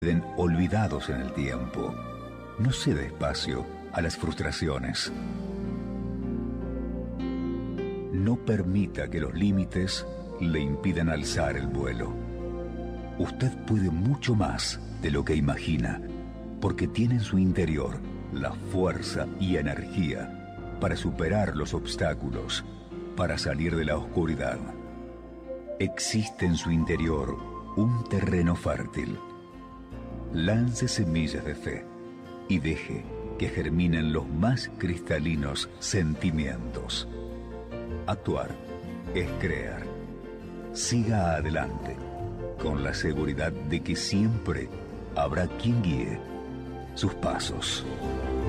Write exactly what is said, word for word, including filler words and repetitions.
queden olvidados en el tiempo. No ceda espacio a las frustraciones. No permita que los límites le impidan alzar el vuelo. Usted puede mucho más de lo que imagina, porque tiene en su interior la fuerza y energía para superar los obstáculos, para salir de la oscuridad. Existe en su interior un terreno fértil. Lance semillas de fe y deje que germinen los más cristalinos sentimientos. Actuar es crear. Siga adelante, con la seguridad de que siempre habrá quien guíe sus pasos.